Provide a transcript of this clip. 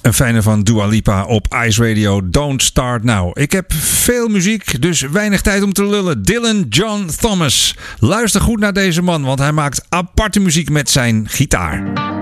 Een fijne van Dua Lipa op Ice Radio, Don't Start Now. Ik heb veel muziek, dus weinig tijd om te lullen. Dylan John Thomas. Luister goed naar deze man, want hij maakt aparte muziek met zijn gitaar.